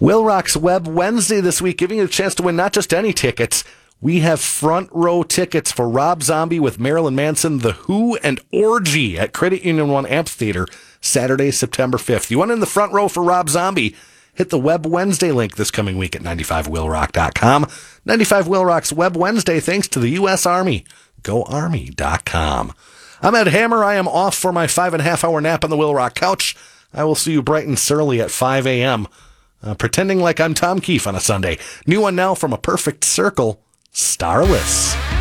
Will Rock's Web Wednesday this week, giving you a chance to win not just any tickets. We have front row tickets for Rob Zombie with Marilyn Manson, The Who, and Orgy at Credit Union 1 Amphitheater, Saturday, September 5th. You want in the front row for Rob Zombie? Hit the Web Wednesday link this coming week at 95willrock.com. 95 Will Rock's Web Wednesday, thanks to the U.S. Army. GoArmy.com. I'm Ed Hammer. I am off for my 5.5-hour nap on the Will Rock couch. I will see you bright and surly at 5 a.m., pretending like I'm Tom Keefe on a Sunday. New one now from A Perfect Circle, Starless.